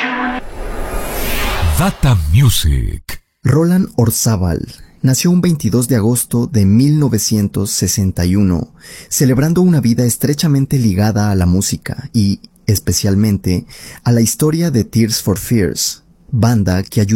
Data Music. Roland Orzabal nació un 22 de agosto de 1961, celebrando una vida estrechamente ligada a la música y, especialmente, a la historia de Tears for Fears, banda que ayudó